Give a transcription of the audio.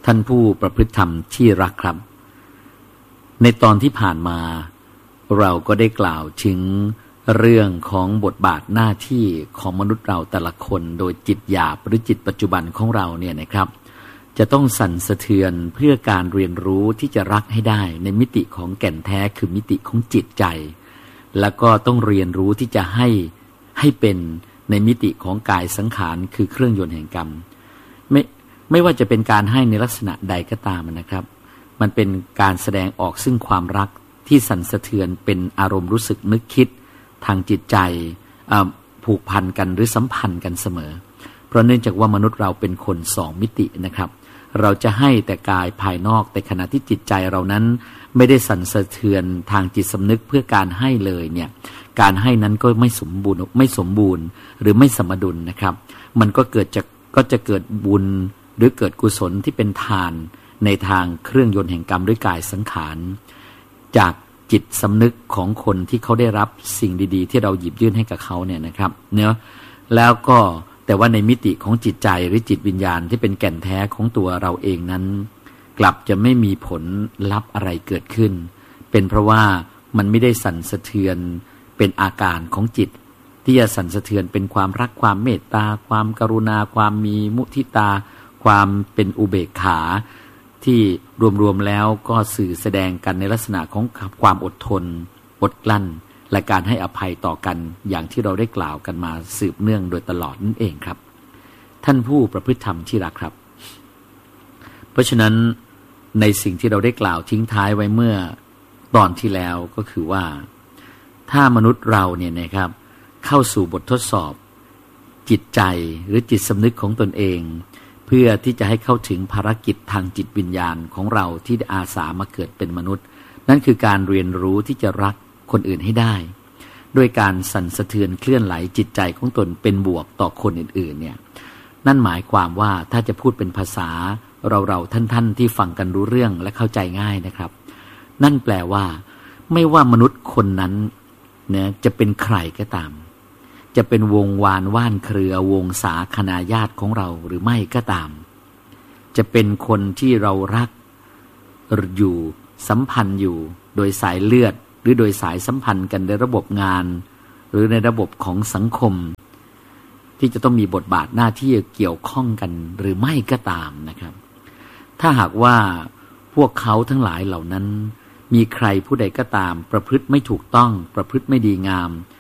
ท่านผู้ประพฤติธรรมที่รักครับในตอนที่ผ่านมาเราก็ได้กล่าวถึงเรื่องของบทบาทหน้าที่ของมนุษย์เราแต่ละคนโดยจิตหยาบหรือจิตปัจจุบันของเราเนี่ยนะครับจะต้องสั่นสะเทือนเพื่อการเรียนรู้ที่จะรักให้ได้ในมิติของแก่นแท้คือมิติของจิตใจแล้วก็ต้องเรียนรู้ที่จะให้เป็นในมิติของกายสังขารคือเครื่องยนต์แห่งกรรมไม่ว่าจะเป็นการให้ในลักษณะใดก็ตามนะครับมันเป็นการแสดงออกซึ่งความรักที่สั่นสะเทือนเป็นอารมณ์รู้สึกนึกคิดทางจิตใจผูกพันกันหรือสัมพันธ์กันเสมอเพราะเนื่องจากว่ามนุษย์เราเป็นคนสองมิตินะครับเราจะให้แต่กายภายนอกแต่ขณะที่จิตใจเรานั้นไม่ได้สั่นสะเทือนทางจิตสำนึกเพื่อการให้เลยเนี่ยการให้นั้นก็ไม่สมบูรณ์หรือไม่สมดุลนะครับมันก็จะเกิดบุญหรือเกิดกุศลที่เป็นทานในทางเครื่องยนต์แห่งกรรมด้วยกายสังขารจากจิตสำนึกของคนที่เขาได้รับสิ่งดีๆที่เราหยิบยื่นให้กับเขาเนี่ยนะครับเนาะแล้วก็แต่ว่าในมิติของจิตใจหรือจิตวิญญาณที่เป็นแก่นแท้ของตัวเราเองนั้นกลับจะไม่มีผลลัพธ์อะไรเกิดขึ้นเป็นเพราะว่ามันไม่ได้สั่นสะเทือนเป็นอาการของจิตที่จะสั่นสะเทือนเป็นความรักความเมตตาความกรุณาความมีมุทิตาความเป็นอุเบกขาที่รวมๆแล้วก็สื่อแสดงกันในลักษณะของความอดทนอดกลั้นและการให้อภัยต่อกันอย่างที่เราได้กล่าวกันมาสืบเนื่องโดยตลอดนั่นเองครับท่านผู้ประพฤติธรรมที่รักครับเพราะฉะนั้นในสิ่งที่เราได้กล่าวทิ้งท้ายไว้เมื่อตอนที่แล้วก็คือว่าถ้ามนุษย์เราเนี่ยนะครับเข้าสู่บททดสอบจิตใจหรือจิตสำนึกของตนเองเพื่อที่จะให้เข้าถึงภารกิจทางจิตวิญญาณของเราที่อาสามาเกิดเป็นมนุษย์นั่นคือการเรียนรู้ที่จะรักคนอื่นให้ได้ด้วยการสั่นสะเทือนเคลื่อนไหลจิตใจของตนเป็นบวกต่อคนอื่นๆเนี่ยนั่นหมายความว่าถ้าจะพูดเป็นภาษาเราท่านที่ฟังกันรู้เรื่องและเข้าใจง่ายนะครับนั่นแปลว่าไม่ว่ามนุษย์คนนั้นเนี่ยจะเป็นใครก็ตามจะเป็นวงวานว่านเครือวงศาคณาญาติของเราหรือไม่ก็ตามจะเป็นคนที่เรารักอยู่สัมพันธ์อยู่โดยสายเลือดหรือโดยสายสัมพันธ์กันในระบบงานหรือในระบบของสังคมที่จะต้องมีบทบาทหน้าที่เกี่ยวข้องกันหรือไม่ก็ตามนะครับถ้าหากว่าพวกเขาทั้งหลายเหล่านั้นมีใครผู้ใดก็ตามประพฤติไม่ถูกต้องประพฤติไม่ดีงาม